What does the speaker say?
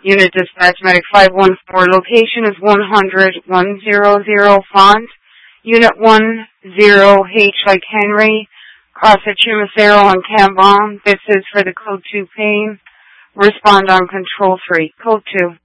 Unit Dispatch Medic 514. Location is 100 Font. Unit 10H like Henry. Cross at Chimacero on Cambon. This is for the Code 2 pain. Respond on Control 3. Code 2.